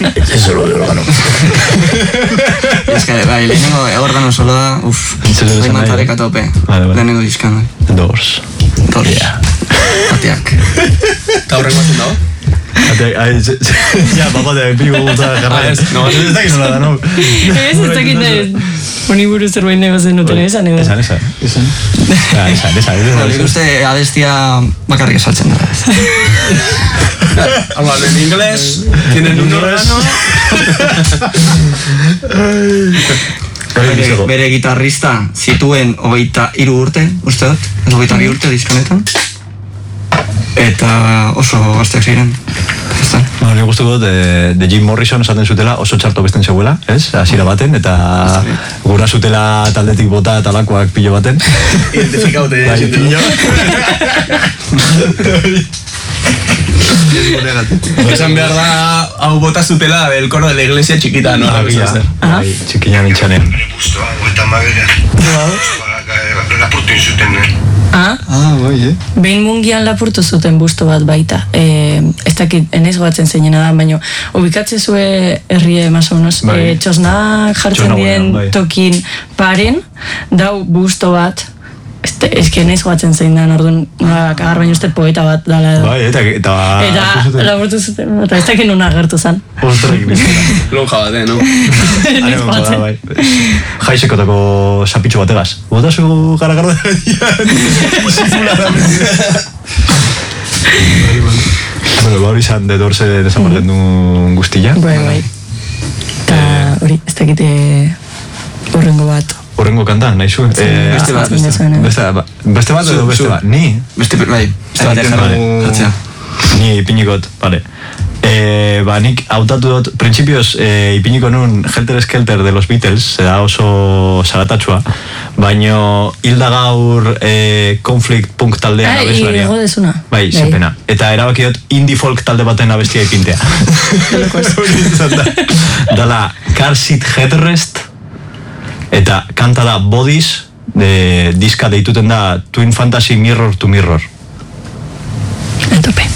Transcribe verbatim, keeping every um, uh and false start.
Ez solo de órgano. Ez que, bai, lehenengo organo solo da, uff, bai matarek a tope. Lehenengo diskan. Doors. Doors. Ateak. Eta horrek batzen dago? Ja, bapateak bi guguta jarra. Ez, no, ez dakit nola da, no? Ez, ez dakit nahi. Honi buruz zerbait nahi bazen duten, esan edo. Esan, esan. Esan. Esan, esan. Nik uste abestia bakarrik esaltzen da. Hablan en inglés, tienen un órgano. Bere, bere gitarrista zituen hogeita hiru urte, uste dut, ez hogeita bi urte diskonetan. Eta oso gazteak ziren. Bueno, nik guztuko dut, de Jim Morrison esaten zutela oso txarto besten zeuela, ez? Hasiera baten, eta gura zutela taldetik bota talakoak pilo baten. Identifikaute, bai, pilo. Esan behar da, hau bota zutela el coro de la iglesia txikita, no? Agia, bai, txikina nintxanen. Lapurtu zuten, eh? Ah? Ah, bai, eh? Behin mungian lapurtu zuten busto bat baita. E, ez dakit, enez goatzen zeinena da, baina ubikatze zue herrie masonos, bai. e, txosnak jartzen Txosna dien bai. tokin paren, dau busto bat, ez que enez goatzen zein da, orduan, kagar baina uste poeta bat dala edo. Bai, eta... Eta, eta lapurtu zuten, eta ez dakit nuna agertu zan. Ostrak bizena. Lonja bat, eh, no? Enez goatzen. Bai. Jaisekotako sapitxo bategaz. Bota zu gara-gara da Bueno, ba hori izan de dorse desamarten duen guztila. Bai, bai. Eta hori, ez dakite horrengo bat. Horrengo kantan, nahi zu? Beste bat, beste. Beste bat edo beste bat? Ni? Beste, bai, beste bat jarratzea. Ni ipinikot, bale. E, ba, nik hautatu dut, printzipioz e, ipiniko nun Helter Skelter de los Beatles, da oso zagatatsua, baino hilda gaur e, Conflict Punk taldean abeslaria. Ai, ego desuna. Bai, zepena. Eta erabaki dut indie folk talde baten abestia ipintea. Dala Car Seat Headrest, eta kanta da Bodies, de, diska deituten da Twin Fantasy Mirror to Mirror. Etope.